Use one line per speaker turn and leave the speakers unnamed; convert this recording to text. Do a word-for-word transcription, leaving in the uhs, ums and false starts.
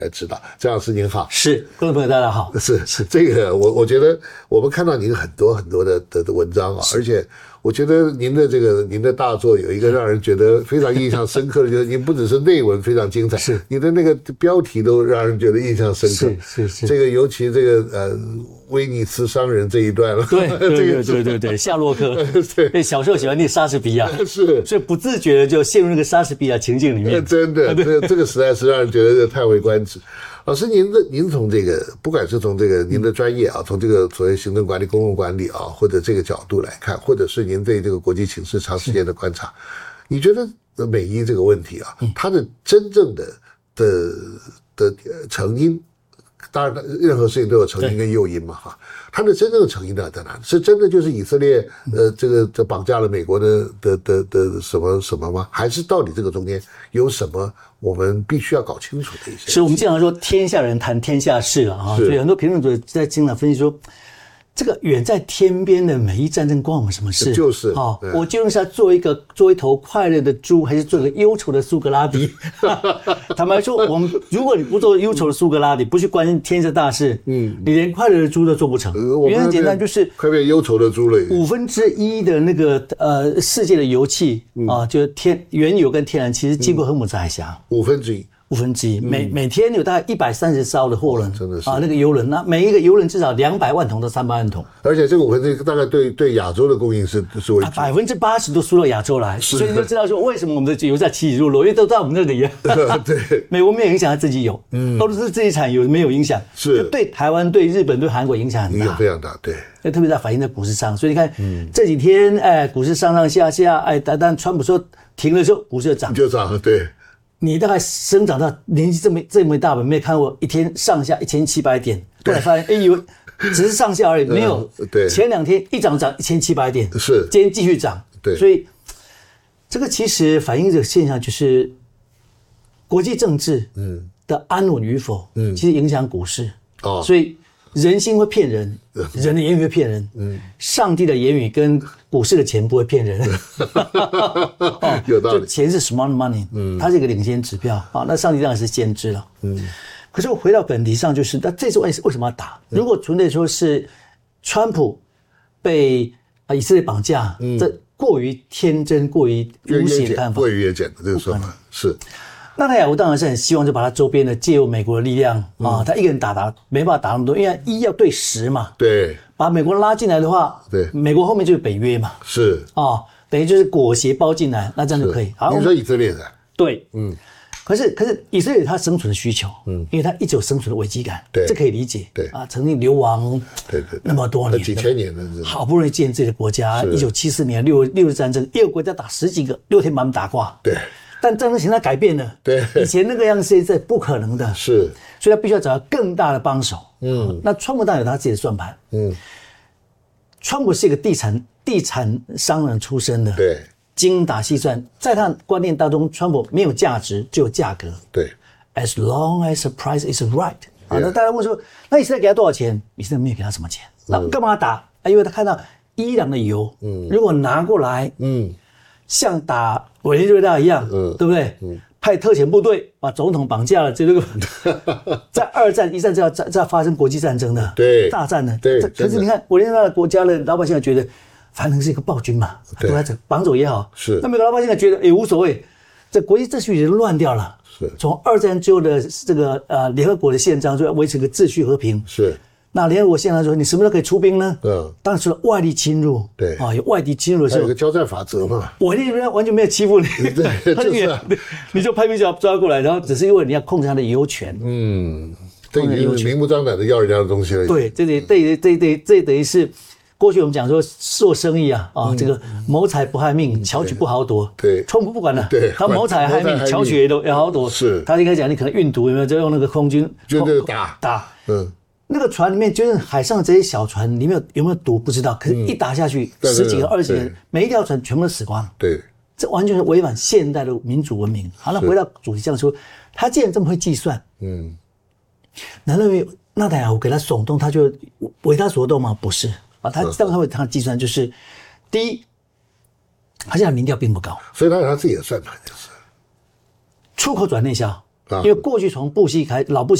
来指导。张老师您好。
是，观众朋友大家好。
是是，这个我我觉得我们看到您很多很多的的的文章啊，而且我觉得您的这个您的大作有一个让人觉得非常印象深刻的，就是您不只是内文非常精彩，
是
你的那个标题都让人觉得印象深刻。
是是是，
这个尤其这个呃威尼斯商人这一段了。
对对对对对对，夏洛克。对，小时候喜欢念莎士比亚，
是，
所以不自觉的就陷入那个莎士比亚情境里面。
真的，这个这个实在是让人觉得叹为观止。老师，您的您从这个，不管是从这个您的专业啊，从这个所谓行政管理、公共管理啊，或者这个角度来看，或者是您对这个国际形势长时间的观察，你觉得美伊这个问题啊，它的真正的的的成因，当然任何事情都有成因跟诱因嘛，哈，它的真正的成因呢在哪里？是真的就是以色列呃这个这绑架了美国的的的的什么什么吗？还是到底这个中间有什么我们必须要搞清楚的一些？
是我们经常说天下人谈天下事了啊，所以很多评论者在经常分析说，这个远在天边的美伊战争关我们什么事？
就是
哦，我究竟是要做一个做一头快乐的猪，还是做一个忧愁的苏格拉底？坦白说，我们如果你不做忧愁的苏格拉底，不去关心天下大事，嗯，你连快乐的猪都做不成。
呃、
原因很简单，就是
快变忧愁的猪了。
五分之一的那个呃世界的油气、嗯、啊，就是天原油跟天然气是经过荷姆斯海峡。
五分之一。
五分之一，每每天有大概一百三十艘的货轮，
真的是
啊，那个油轮，那每一个油轮至少两百万桶到三百万桶，
而且这个五分之一大概对对亚洲的供应是是为主，
百分之八十都输到亚洲来，所以你就知道说为什么我们的油价起起落落，因为都在我们那里。
对，
美国没有影响，他自己有，嗯，都是自己产油没有影响，
是
对台湾、对日本、对韩国影响很大，
影响非常大，对。
那特别在反映在股市上，所以你看、嗯、这几天，哎，股市上上下下，哎，但但川普说停的时候，股市就涨，
就涨，对。
你大概生长到年纪这么这么大吧，没有看过一天上下一千七百点，后来发现，哎，以为只是上下而已，没有。
对，
前两天一涨涨一千七百点，
是，
今天继续涨。
对，
所以这个其实反映这个现象，就是国际政治嗯的安稳与否，嗯，其实影响股市。哦，所以人心会骗人，人的言语会骗人，嗯，上帝的言语跟股市的钱不会骗人。
哦，有道理。
就钱是 smart money， 嗯，它是一个领先指标啊。那上帝当然是先知了，嗯。可是我回到本题上，就是那这次为为什么要打？如果纯粹说是川普被啊以色列绑架，嗯，这过于天真、过于无邪的看法，
过于越简的这个说法是。
纳坦雅胡当然是很希望就把他周边的借由美国的力量啊，他一个人打打没办法打那么多，因为一要对十嘛，
对，
把美国拉进来的话，
对，
美国后面就是北约嘛，
是
啊，等于就是裹挟包进来，那这样就可以。
好，你说以色列的，
对，嗯，可是可是以色列它生存的需求，嗯，因为它一直有生存的危机感，
对，
这可以理解，
对
啊，曾经流亡，
对对，
那么多年，
几千年的，
好不容易建自己的国家，一九七四年六六日战争，一个国家打十几个，六天把他们打挂，
对。
但战争形态改变了，
对，
以前那个样子现在不可能的，
是，
所以他必须要找到更大的帮手。嗯，那川普当然有他自己的算盘。嗯，川普是一个地产地产商人出身的，
对，
精打细算，在他的观念当中，川普没有价值，只有价格。
对
，as long as the price is right。啊，那大家问说，那以色列给他多少钱？以色列没有给他什么钱，那干嘛打？啊，因为他看到伊朗的油，嗯，如果拿过来，嗯。像打委内瑞拉一样，嗯，对不对？嗯，派特遣部队把总统绑架了，这个在二战、一战就要在在发生国际战争的，
对，
大战的，
对。
可是你看委内瑞拉的国家的老百姓觉得，反正是一个暴君嘛，都在这绑走也好，
是。
那美国老百姓觉得也无所谓，这国际秩序已经乱掉了。
是。从
二战之后的这个呃联合国的宪章就要维持个秩序和平。
是。那
联合国宪章说，你什么时候可以出兵呢？嗯，当然除了外力侵入，
对
啊，有外敌侵入的时候，
有个交战法则嘛。
委内瑞拉完全没有欺负你，
对，就是、啊、
你就派兵抓抓过来，然后只是因为你要控制他的油权。
嗯，这已经是明目张胆的要人家的东西了。
对，这得这这这这等于是过去我们讲说做生意啊啊，嗯、这个谋财不害命，巧取不好夺。
对，
川普不管了，
对，
他谋财害命，巧取也都也好夺。
是，
他应该讲你可能运毒有没有，就用那个空军
就这个打
打，
嗯。
那个船里面就是海上这些小船里面有有没有毒不知道，可是一打下去、嗯、十几个、二十个，每一条船全部都死光。
对，
这完全是违反现代的民主文明。好，那回到主题上说，他既然这么会计算，嗯，难道纳坦雅胡给他耸动，他就为他所动吗？不是啊，他当他会他计算就是，第一，他现在民调并不高，
所以他有他自己的算盘就是，
出口转内销。 因为过去从布希开老布希